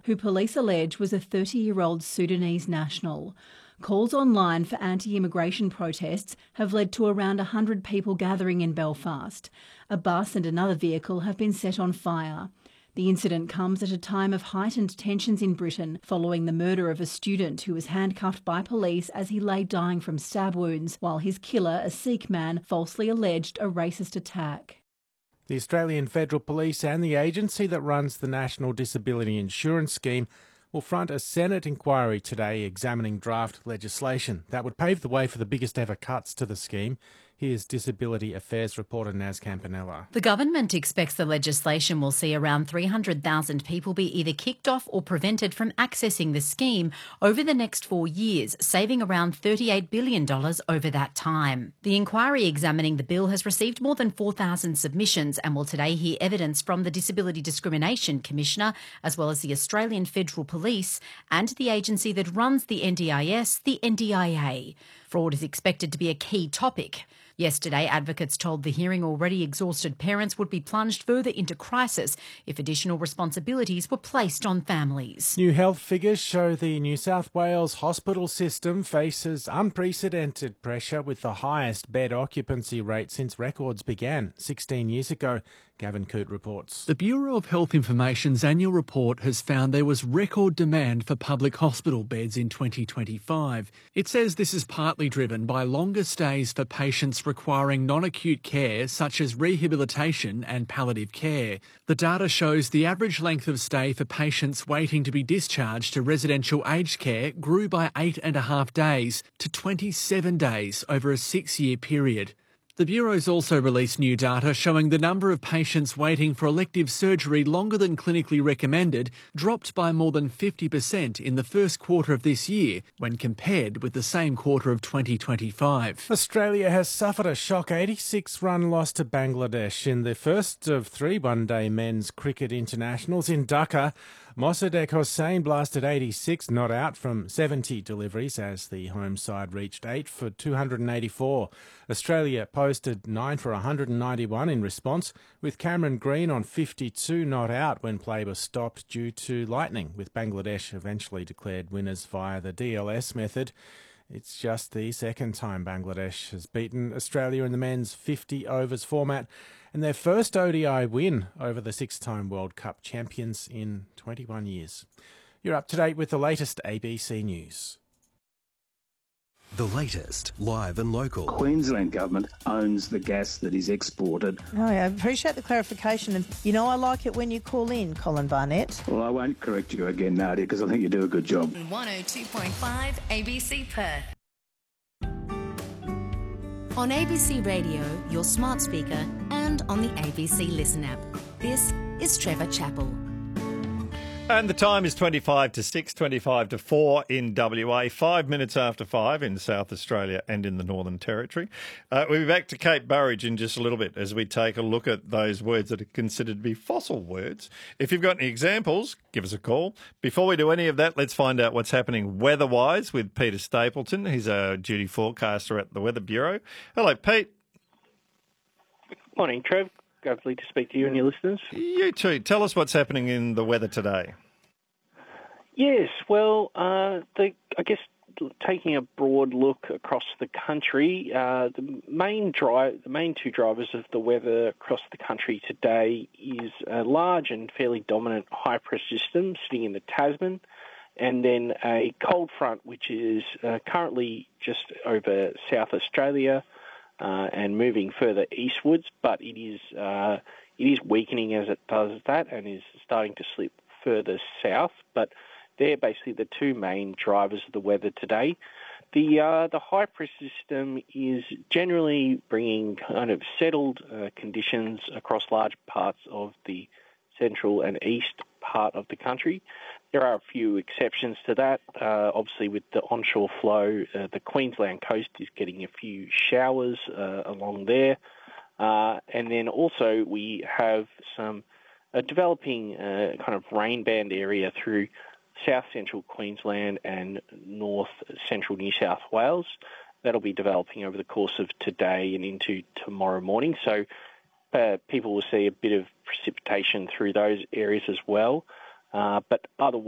who police allege was a 30-year-old Sudanese national. Calls online for anti-immigration protests have led to around 100 people gathering in Belfast. A bus and another vehicle have been set on fire. The incident comes at a time of heightened tensions in Britain following the murder of a student who was handcuffed by police as he lay dying from stab wounds, while his killer, a Sikh man, falsely alleged a racist attack. The Australian Federal Police and the agency that runs the National Disability Insurance Scheme will front a Senate inquiry today examining draft legislation that would pave the way for the biggest ever cuts to the scheme. Here's Disability Affairs reporter Naz Campanella. The government expects the legislation will see around 300,000 people be either kicked off or prevented from accessing the scheme over the next 4 years, saving around $38 billion over that time. The inquiry examining the bill has received more than 4,000 submissions and will today hear evidence from the Disability Discrimination Commissioner, as well as the Australian Federal Police and the agency that runs the NDIS, the NDIA. Fraud is expected to be a key topic. Yesterday, advocates told the hearing already exhausted parents would be plunged further into crisis if additional responsibilities were placed on families. New health figures show the New South Wales hospital system faces unprecedented pressure with the highest bed occupancy rate since records began 16 years ago. Gavin Coote reports. The Bureau of Health Information's annual report has found there was record demand for public hospital beds in 2025. It says this is partly driven by longer stays for patients requiring non-acute care such as rehabilitation and palliative care. The data shows the average length of stay for patients waiting to be discharged to residential aged care grew by 8.5 days to 27 days over a 6-year period. The Bureau's also released new data showing the number of patients waiting for elective surgery longer than clinically recommended dropped by more than 50% in the first quarter of this year when compared with the same quarter of 2025. Australia has suffered a shock 86-run loss to Bangladesh in the first of 3 one-day men's cricket internationals in Dhaka. Mossadegh Hossain blasted 86 not out from 70 deliveries as the home side reached 8 for 284. Australia posted 9 for 191 in response, with Cameron Green on 52 not out when play was stopped due to lightning, with Bangladesh eventually declared winners via the DLS method. It's just the second time Bangladesh has beaten Australia in the men's 50 overs format and their first ODI win over the 6-time World Cup champions in 21 years. You're up to date with the latest ABC News. The latest, live and local. Queensland Government owns the gas that is exported. Oh, I appreciate the clarification. And, I like it when you call in, Colin Barnett. Well, I won't correct you again, Nadia, because I think you do a good job. 102.5 ABC Perth. On ABC Radio, your smart speaker, and on the ABC Listen app. This is Trevor Chappell. And the time is 25 to 6, 25 to 4 in WA, 5 minutes after 5 in South Australia and in the Northern Territory. We'll be back to Kate Burridge in just a little bit as we take a look at those words that are considered to be fossil words. If you've got any examples, give us a call. Before we do any of that, let's find out what's happening weather-wise with Peter Stapleton. He's a duty forecaster at the Weather Bureau. Hello, Pete. Morning, Trev. Lovely to speak to you and your listeners. You too. Tell us what's happening in the weather today. Yes, well, I guess taking a broad look across the country, the main two drivers of the weather across the country today is a large and fairly dominant high-pressure system sitting in the Tasman, and then a cold front which is currently just over South Australia, and moving further eastwards, but it is weakening as it does that and is starting to slip further south. But they're basically the two main drivers of the weather today. The high pressure system is generally bringing kind of settled conditions across large parts of the central and east part of the country. There are a few exceptions to that. Obviously, with the onshore flow, the Queensland coast is getting a few showers along there. And then also we have some developing kind of rain band area through south central Queensland and north central New South Wales. That'll be developing over the course of today and into tomorrow morning. So people will see a bit of precipitation through those areas as well. But otherwise,